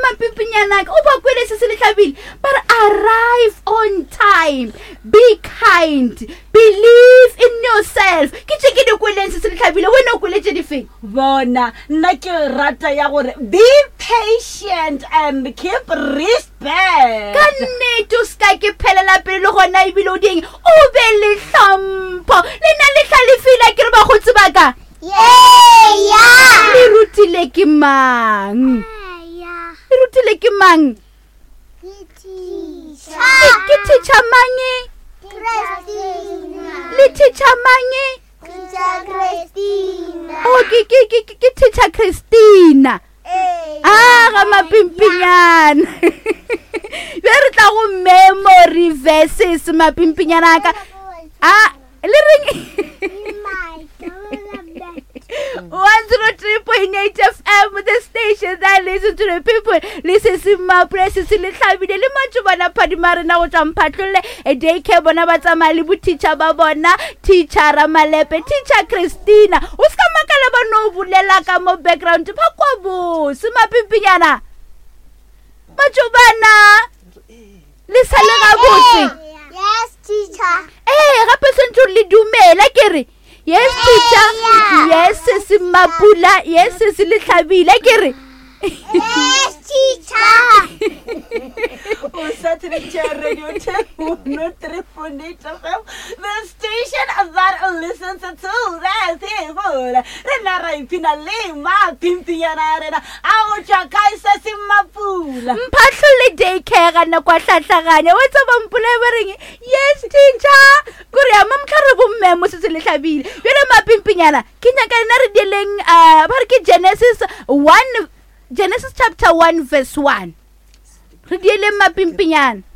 mapimpinyana o ba kwele se le tlhabile but arrive on time, be kind, believe in yourself. Ke ke di kwele se le tlhabile wena o kwele di fe bona nna ke rata ya gore be patient and keep respect. ka nnete o ska ke phelela pele le gona e bile o ding o be le hlompho le na le hlalefile ke re ba go tsebaka le rutile ke mang le rutile ke mang ke teacher mange le teacher mange oh ke teacher Christina ga mapimpinyana be re tla go memory verses mapimpinyana ka le reng 103.8 FM, the station that listen to the people. Listen to my precious le tlhabile le matho bona phadimare na go tsa mphatlole e daycare bona ba tsamaya le teacher ba bona teacher Ramalepe teacher Christina o ska makala ba no bulela ka mo background ba kwa bo se mapimpinyana matho bana le sale ga botse yes teacher gape sentse le dumela kere yes teacher yes se mapula yes se le tlhabile kere yes teacher o Saturday radio 103.8 FM, the station that listens to the people. Rena raipina le mapimpinyana rena a o tja kaisa se mapula mphatlole daycare ga nna kwa hlatlaganya wa tsa bampula ba reng yes teacher gore ya mamtlhare bo mme mo se le tlhabile bele mapimpinyana ke nyaka nna re dileng ba re ke Genesis chapter 1 verse 1 re dileng mapimpinyana